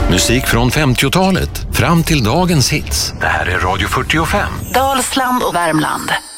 Musik från 50-talet fram till dagens hits. Det här är Radio 45. Dalsland och Värmland.